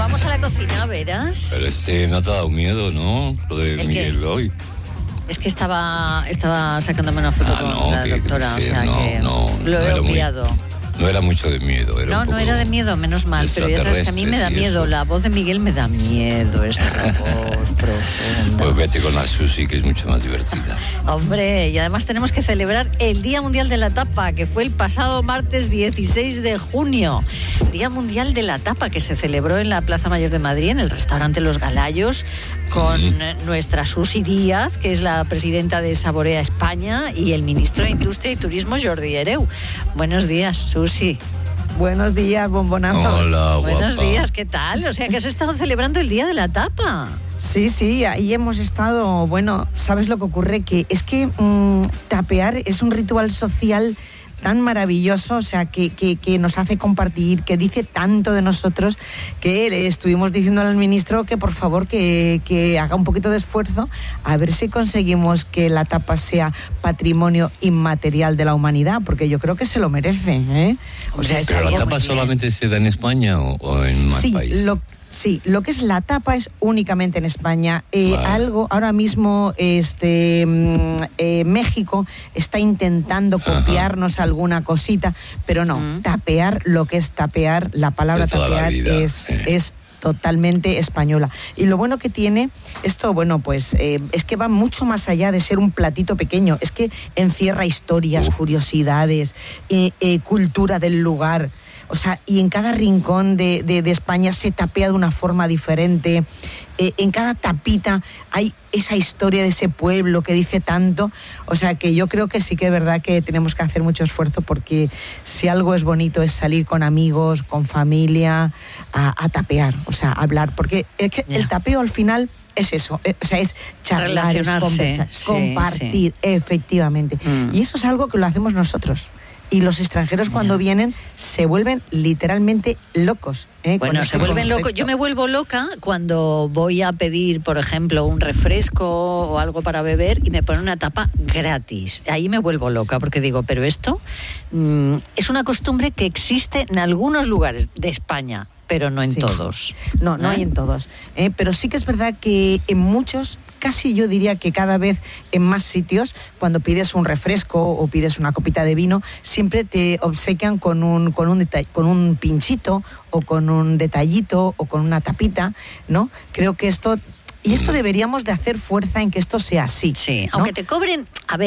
Vamos a la cocina, verás. Pero no te ha dado miedo, ¿no? Lo de Miguel hoy. Es que estaba sacándome una foto con la doctora, no lo he obviado. No era mucho de miedo. No era de miedo, menos mal. Pero ya sabes que a mí me da miedo. La voz de Miguel me da miedo. Esta voz profunda. Pues vete con la Susi, que es mucho más divertida. Hombre, y además tenemos que celebrar el Día Mundial de la Tapa, que fue el pasado martes 16 de junio. Día Mundial de la Tapa, que se celebró en la Plaza Mayor de Madrid, en el restaurante Los Galayos, con nuestra Susi Díaz, que es la presidenta de Saborea España, y el ministro de Industria y Turismo, Jordi Hereu. Buenos días, Susi. Buenos días, bombonazos. Hola, guapa. Buenos días, ¿qué tal? O sea, que has estado celebrando el Día de la Tapa. Sí, ahí hemos estado. Bueno, ¿sabes lo que ocurre? Que es que tapear es un ritual social tan maravilloso, o sea, que nos hace compartir, que dice tanto de nosotros, que le estuvimos diciendo al ministro que por favor que haga un poquito de esfuerzo a ver si conseguimos que la tapa sea patrimonio inmaterial de la humanidad, porque yo creo que se lo merece, ¿eh? O sea, ¿pero la tapa solamente se da en España o en más países? Sí, lo que es la tapa es únicamente en España. Algo, ahora mismo México está intentando copiarnos alguna cosita, pero no, tapear, lo que es tapear, la palabra tapear es totalmente española. Y lo bueno que tiene esto, bueno, pues es que va mucho más allá de ser un platito pequeño, es que encierra historias, curiosidades, cultura del lugar. O sea, y en cada rincón de España se tapea de una forma diferente. En cada tapita hay esa historia de ese pueblo que dice tanto. O sea, que yo creo que sí que es verdad que tenemos que hacer mucho esfuerzo, porque si algo es bonito es salir con amigos, con familia, a tapear, o sea, a hablar. Porque es que el tapeo al final es eso, o sea, es charlar, es conversar, compartir, efectivamente. Y eso es algo que lo hacemos nosotros. Y los extranjeros cuando vienen se vuelven literalmente locos. Bueno, se vuelven locos. Yo me vuelvo loca cuando voy a pedir, por ejemplo, un refresco o algo para beber y me ponen una tapa gratis. Ahí me vuelvo loca porque digo, pero esto es una costumbre que existe en algunos lugares de España, pero no en todos. No hay en todos. Pero sí que es verdad que en muchos, casi yo diría que cada vez en más sitios, cuando pides un refresco o pides una copita de vino, siempre te obsequian con un pinchito o con un detallito o con una tapita, ¿no? Creo que esto deberíamos de hacer fuerza en que esto sea así. Sí, ¿no? aunque te cobren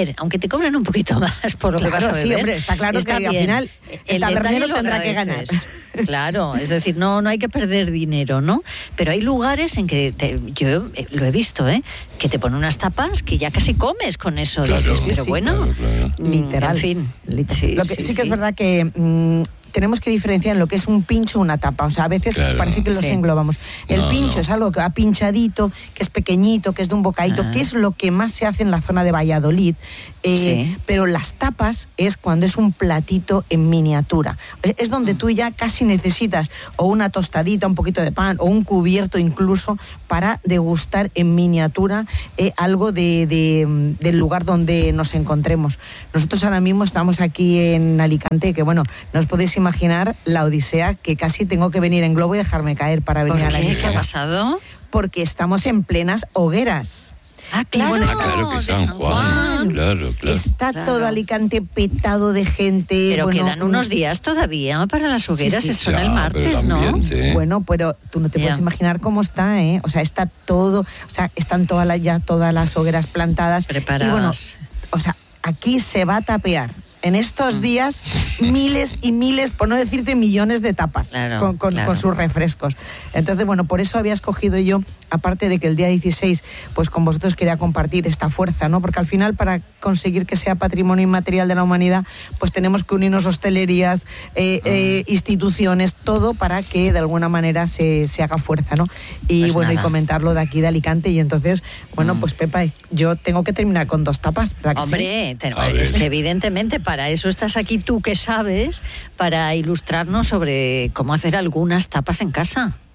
un poquito más por lo que vas a beber. Sí, hombre, está claro que al final el tabernero tendrá que ganar. Claro, es decir, no hay que perder dinero, ¿no? Pero hay lugares en que yo lo he visto, que te ponen unas tapas que ya casi comes con eso. Claro, pero bueno, claro. Literal. En fin. Lo que sí que es verdad que tenemos que diferenciar en lo que es un pincho o una tapa. O sea, a veces parece que los englobamos. El pincho es algo que va pinchadito, que es pequeñito, que es de un bocadito, que es lo que más se hace en la zona de Valladolid. Pero las tapas es cuando es un platito en miniatura. Es donde tú ya casi necesitas o una tostadita, un poquito de pan o un cubierto incluso para degustar en miniatura algo del lugar donde nos encontremos. Nosotros ahora mismo estamos aquí en Alicante, que bueno, no os podéis imaginar la odisea, que casi tengo que venir en globo y dejarme caer para venir a la ¿Qué ha pasado? Porque estamos en plenas hogueras. Claro, claro, que San Juan. Claro. Está todo Alicante petado de gente. Pero quedan unos días todavía para las hogueras, son el martes, ¿no? Bueno, pero tú no te puedes imaginar cómo está, ¿eh? O sea, está todo, o sea, están todas las hogueras plantadas. Preparadas. Y bueno, o sea, aquí se va a tapear. En estos días, miles y miles, por no decirte millones de tapas con sus refrescos. Entonces, bueno, por eso había escogido yo, aparte de que el día 16, pues con vosotros quería compartir esta fuerza, ¿no? Porque al final, para conseguir que sea patrimonio inmaterial de la humanidad, pues tenemos que unirnos hostelerías, instituciones, todo para que de alguna manera se haga fuerza, ¿no? Y pues bueno, y comentarlo de aquí de Alicante. Y entonces, bueno, pues Pepa, yo tengo que terminar con 2 tapas, ¿verdad que Hombre, es que evidentemente para eso estás aquí tú, que sabes, para ilustrarnos sobre cómo hacer algunas tapas en casa.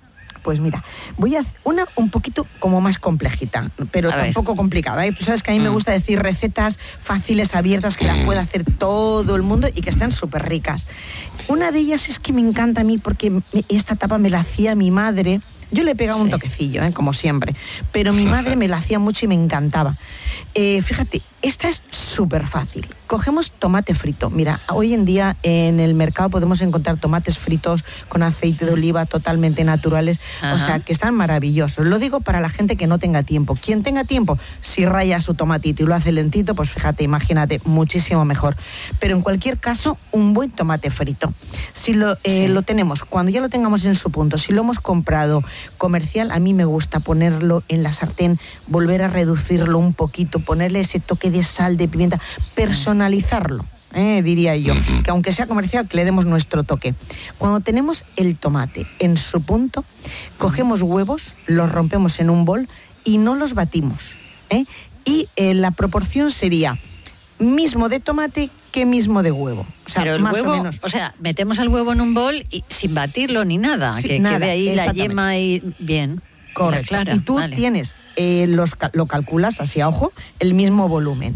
Pues mira, voy a hacer una un poquito como más complejita, pero tampoco complicada, ¿eh? Tú sabes que a mí me gusta decir recetas fáciles, abiertas, que las pueda hacer todo el mundo y que estén súper ricas. Una de ellas es que me encanta a mí porque esta tapa me la hacía mi madre. Yo le pegaba un toquecillo, como siempre, pero mi madre me la hacía mucho y me encantaba. Fíjate, esta es súper fácil. Cogemos tomate frito. Mira, hoy en día en el mercado podemos encontrar tomates fritos con aceite de oliva totalmente naturales, o sea, que están maravillosos. Lo digo para la gente que no tenga tiempo. Quien tenga tiempo, si raya su tomatito y lo hace lentito, pues fíjate, imagínate, muchísimo mejor. Pero en cualquier caso, un buen tomate frito. Si lo tenemos, cuando ya lo tengamos en su punto, si lo hemos comprado comercial, a mí me gusta ponerlo en la sartén, volver a reducirlo un poquito, ponerle ese toque de sal, de pimienta, personalizarlo, diría yo, que aunque sea comercial, que le demos nuestro toque. Cuando tenemos el tomate en su punto, cogemos huevos, los rompemos en un bol y no los batimos, y la proporción sería mismo de tomate que mismo de huevo. O sea, pero el más huevo, o menos. O sea, metemos el huevo en un bol y sin batirlo ni nada, que nada, quede ahí la yema y bien. Correcto. Clara, y tú tienes, lo calculas así a ojo, el mismo volumen.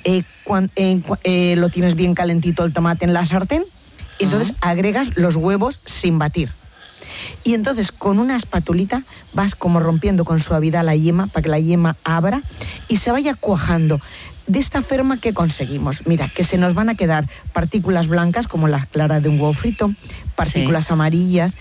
Lo tienes bien calentito el tomate en la sartén, y entonces agregas los huevos sin batir. Y entonces con una espatulita vas como rompiendo con suavidad la yema para que la yema abra y se vaya cuajando. De esta forma, ¿qué conseguimos? Mira, que se nos van a quedar partículas blancas, como la clara de un huevo frito, partículas amarillas,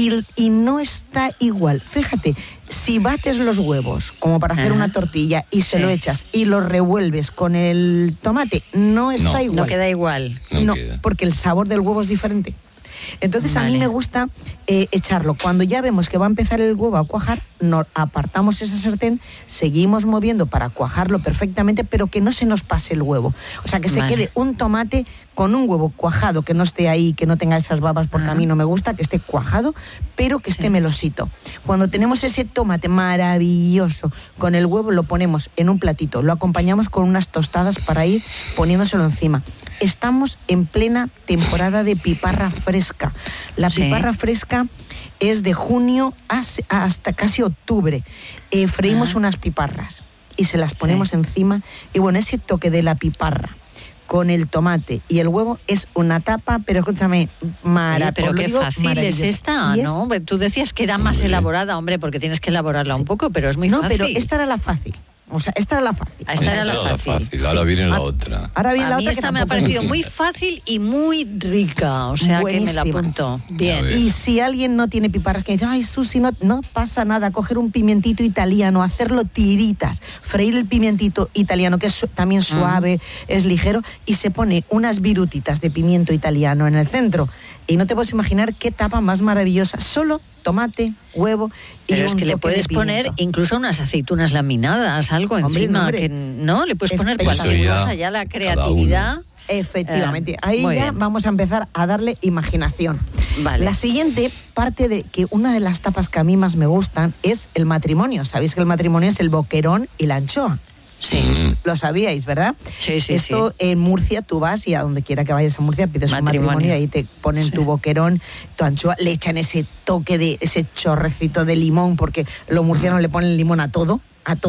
y no está igual. Fíjate, si bates los huevos, como para hacer una tortilla, y se lo echas y lo revuelves con el tomate, no está igual. No queda igual. No, porque el sabor del huevo es diferente. Entonces a mí me gusta echarlo. Cuando ya vemos que va a empezar el huevo a cuajar, nos apartamos esa sartén, seguimos moviendo para cuajarlo perfectamente, pero que no se nos pase el huevo. O sea, que se quede un tomate con un huevo cuajado, que no esté ahí, que no tenga esas babas, porque a mí no me gusta, que esté cuajado, pero que esté melosito. Cuando tenemos ese tomate maravilloso con el huevo, lo ponemos en un platito, lo acompañamos con unas tostadas para ir poniéndoselo encima. Estamos en plena temporada de piparra fresca. La piparra fresca es de junio hasta casi octubre. Freímos unas piparras y se las ponemos encima. Y bueno, ese toque de la piparra con el tomate y el huevo es una tapa, pero escúchame, maravillosa. Pero qué fácil es esta, ¿no? Tú decías que era más elaborada, hombre, porque tienes que elaborarla un poco, pero es muy fácil. No, pero esta era la fácil. O sea, esta era la fácil. Esta era la fácil. Ahora viene la otra. Ahora viene la otra. A mí esta me ha parecido muy fácil y muy rica. O sea, buenísima. Que me la apunto. Bien. Y si alguien no tiene piparras, que dice, ay, Susi, no pasa nada, coger un pimientito italiano, hacerlo tiritas, freír el pimientito italiano, que es también suave, es ligero, y se pone unas virutitas de pimiento italiano en el centro. Y no te puedes imaginar qué tapa más maravillosa. Solo tomate, huevo y pero es que le puedes poner incluso unas aceitunas laminadas, algo encima, hombre. Que no, le puedes poner cualquier cosa, ya la creatividad. Efectivamente, ahí ya bien. Vamos a empezar a darle imaginación. Vale. La siguiente parte de que una de las tapas que a mí más me gustan es el matrimonio. Sabéis que el matrimonio es el boquerón y la anchoa. Sí. Lo sabíais, ¿verdad? Sí. Esto en Murcia tú vas y a donde quiera que vayas a Murcia pides un matrimonio y ahí te ponen tu boquerón, tu anchoa, le echan ese toque de ese chorrecito de limón, porque los murcianos le ponen limón a todo.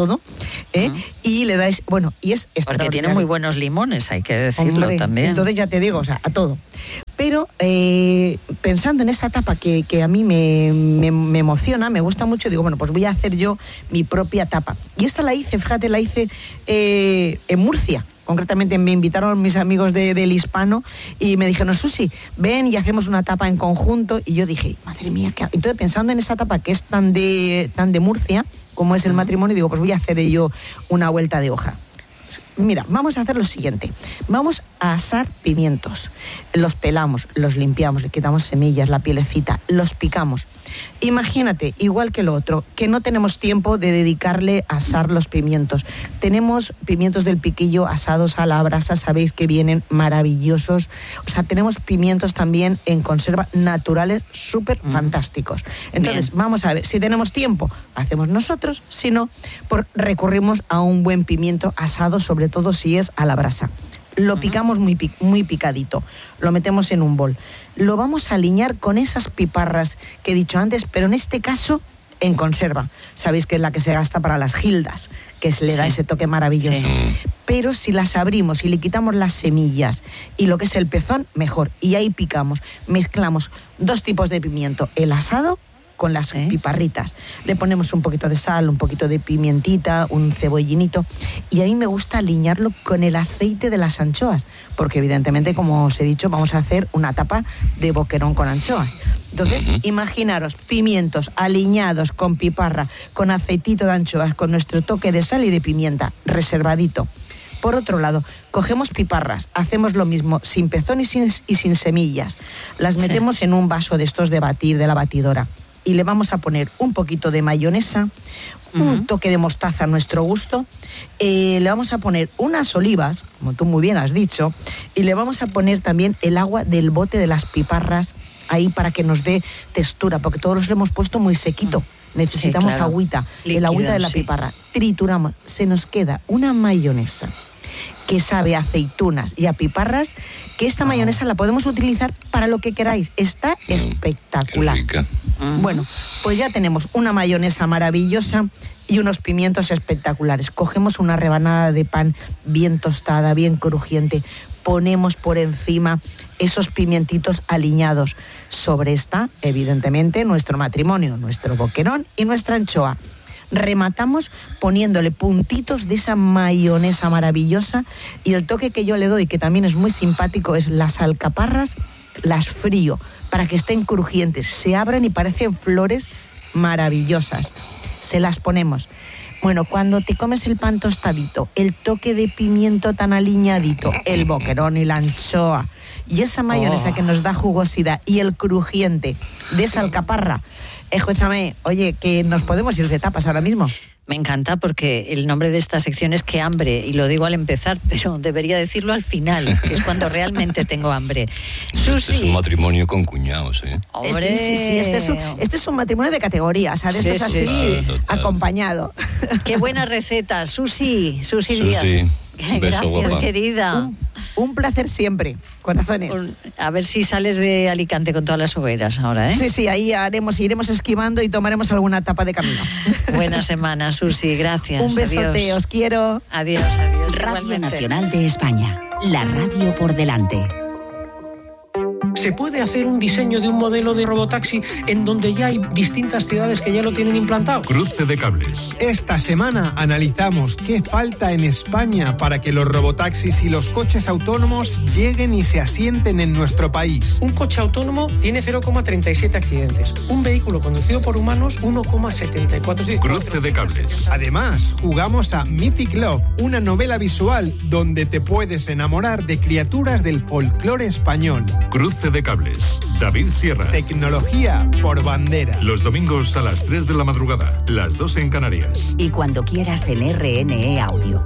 Y le dais, bueno, y es extraordinario. Porque tiene muy buenos limones, hay que decirlo. Hombre, también. Entonces ya te digo, o sea, a todo. Pero pensando en esta tapa que a mí me emociona, me gusta mucho, digo, bueno, pues voy a hacer yo mi propia tapa. Y esta la hice, fíjate, en Murcia. Concretamente me invitaron mis amigos del Hispano y me dijeron, Susi, ven y hacemos una tapa en conjunto. Y yo dije, madre mía, ¿qué hago? Entonces pensando en esa tapa que es tan de Murcia, como es el matrimonio, digo, pues voy a hacer yo una vuelta de hoja. Mira, vamos a hacer lo siguiente. Vamos a asar pimientos. Los pelamos, los limpiamos, le quitamos semillas, la pielecita, los picamos. Imagínate, igual que lo otro, que no tenemos tiempo de dedicarle a asar los pimientos. Tenemos pimientos del piquillo asados a la brasa, sabéis que vienen maravillosos. O sea, tenemos pimientos también en conserva naturales súper fantásticos. Entonces, vamos a ver, si tenemos tiempo, hacemos nosotros, si no, recurrimos a un buen pimiento asado, sobre todo si es a la brasa. Lo picamos muy picadito, lo metemos en un bol. Lo vamos a aliñar con esas piparras que he dicho antes, pero en este caso en conserva. Sabéis que es la que se gasta para las gildas, que le da ese toque maravilloso. Sí. Pero si las abrimos y le quitamos las semillas y lo que es el pezón, mejor. Y ahí picamos, mezclamos 2 tipos de pimiento, el asado con las piparritas. Le ponemos un poquito de sal, un poquito de pimientita, un cebollinito, y a mí me gusta aliñarlo con el aceite de las anchoas, porque evidentemente, como os he dicho, vamos a hacer una tapa de boquerón con anchoas. Entonces, imaginaros pimientos aliñados con piparra, con aceitito de anchoas, con nuestro toque de sal y de pimienta, reservadito. Por otro lado, cogemos piparras, hacemos lo mismo, sin pezón y sin semillas. Las metemos en un vaso de estos de batir, de la batidora. Y le vamos a poner un poquito de mayonesa, un toque de mostaza a nuestro gusto, le vamos a poner unas olivas, como tú muy bien has dicho, y le vamos a poner también el agua del bote de las piparras ahí para que nos dé textura, porque todos los hemos puesto muy sequito. Necesitamos agüita, el agüita de la piparra. Trituramos, se nos queda una mayonesa que sabe a aceitunas y a piparras, que esta mayonesa la podemos utilizar para lo que queráis. Está espectacular. Qué rica. Bueno, pues ya tenemos una mayonesa maravillosa y unos pimientos espectaculares. Cogemos una rebanada de pan bien tostada, bien crujiente, ponemos por encima esos pimientitos aliñados. Sobre esta, evidentemente, nuestro matrimonio, nuestro boquerón y nuestra anchoa. Rematamos poniéndole puntitos de esa mayonesa maravillosa, y el toque que yo le doy, que también es muy simpático, es las alcaparras, las frío para que estén crujientes, se abren y parecen flores maravillosas. Se las ponemos. Bueno, cuando te comes el pan tostadito, el toque de pimiento tan aliñadito, el boquerón y la anchoa, y esa mayonesa que nos da jugosidad y el crujiente de esa alcaparra. Escúchame, oye, que nos podemos ir de tapas ahora mismo. Me encanta, porque el nombre de esta sección es Qué hambre, y lo digo al empezar, pero debería decirlo al final, que es cuando realmente tengo hambre. Susi. Este es un matrimonio con cuñados, ¿eh? ¡Hombre! Sí, este es un matrimonio de categoría, ¿sabes? Esto es así, acompañado. ¡Qué buena receta! Susi Díaz. Un beso, gracias, guapa. querida. Un placer siempre, corazones. A ver si sales de Alicante con todas las hogueras ahora, ¿eh? Sí, ahí iremos esquivando y tomaremos alguna tapa de camino. Buena semana, Susi, gracias. Un besote, adiós. Os quiero. Adiós. Radio Igualmente. Nacional de España, la radio por delante. Se puede hacer un diseño de un modelo de robotaxi en donde ya hay distintas ciudades que ya lo tienen implantado. Cruce de cables. Esta semana analizamos qué falta en España para que los robotaxis y los coches autónomos lleguen y se asienten en nuestro país. Un coche autónomo tiene 0,37 accidentes. Un vehículo conducido por humanos, 1,74. Cruce de cables. Además, jugamos a Mythic Love, una novela visual donde te puedes enamorar de criaturas del folclore español. Cruce de cables. David Sierra. Tecnología por bandera. Los domingos a las 3 de la madrugada, las 2 en Canarias. Y cuando quieras en RNE Audio.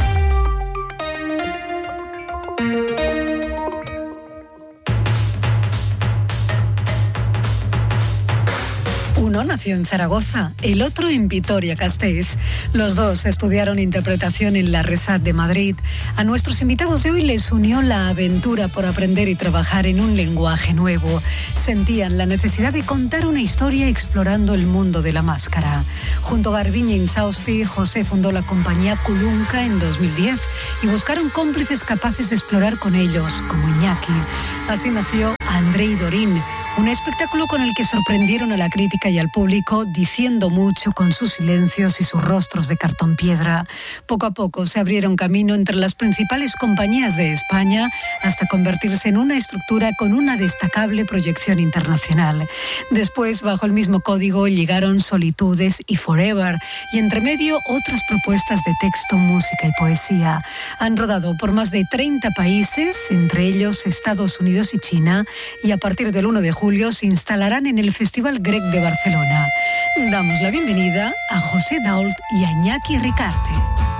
Uno nació en Zaragoza, el otro en Vitoria-Gasteiz. Los dos estudiaron interpretación en la RESAT de Madrid. A nuestros invitados de hoy les unió la aventura por aprender y trabajar en un lenguaje nuevo. Sentían la necesidad de contar una historia explorando el mundo de la máscara. Junto a Garbiñe Insausti, José fundó la compañía Kulunka en 2010 y buscaron cómplices capaces de explorar con ellos, como Iñaki. Así nació Andrei Dorín, un espectáculo con el que sorprendieron a la crítica y al público, diciendo mucho con sus silencios y sus rostros de cartón piedra. Poco a poco se abrieron camino entre las principales compañías de España hasta convertirse en una estructura con una destacable proyección internacional. Después, bajo el mismo código, llegaron Solitudes y Forever, y entre medio otras propuestas de texto, música y poesía. Han rodado por más de 30 países, entre ellos Estados Unidos y China, y a partir del 1 de julio se instalarán en el Festival Grec de Barcelona. Damos la bienvenida a José Dault y a Iñaki Ricarte.